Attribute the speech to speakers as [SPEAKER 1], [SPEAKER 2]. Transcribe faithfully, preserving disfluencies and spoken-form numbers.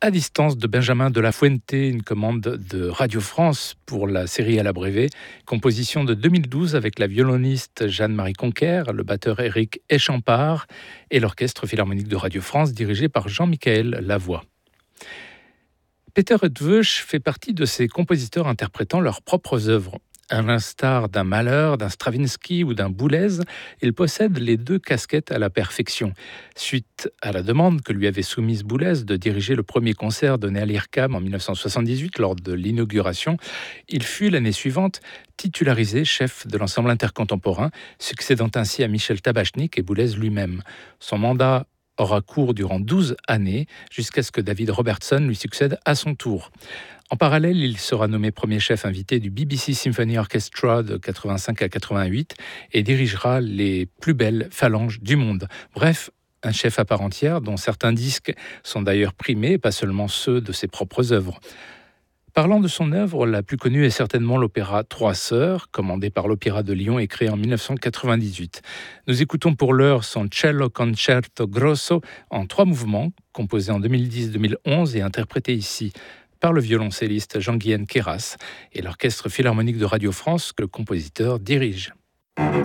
[SPEAKER 1] À distance de Benjamin de la Fuente, une commande de Radio France pour la série à l'abrévé, composition de deux mille douze avec la violoniste Jeanne-Marie Conquer, le batteur Éric Echampard et l'orchestre philharmonique de Radio France dirigé par Jean-Michel Lavoie. Peter Eötvös fait partie de ces compositeurs interprétant leurs propres œuvres. À l'instar d'un Mahler, d'un Stravinsky ou d'un Boulez, il possède les deux casquettes à la perfection. Suite à la demande que lui avait soumise Boulez de diriger le premier concert donné à l'I R C A M en dix-neuf cent soixante-dix-huit lors de l'inauguration, il fut l'année suivante titularisé chef de l'ensemble intercontemporain, succédant ainsi à Michel Tabachnik et Boulez lui-même. Son mandat aura cours durant douze années, jusqu'à ce que David Robertson lui succède à son tour. En parallèle, il sera nommé premier chef invité du B B C Symphony Orchestra de quatre-vingt-cinq à quatre-vingt-huit et dirigera les plus belles phalanges du monde. Bref, un chef à part entière dont certains disques sont d'ailleurs primés, pas seulement ceux de ses propres œuvres. Parlant de son œuvre, la plus connue est certainement l'opéra Trois Sœurs, commandé par l'Opéra de Lyon et créé en dix-neuf cent quatre-vingt-dix-huit. Nous écoutons pour l'heure son Cello Concerto Grosso en trois mouvements, composé en deux mille dix deux mille onze et interprété ici par le violoncelliste Jean-Guyen Queyras et l'Orchestre philharmonique de Radio France que le compositeur dirige.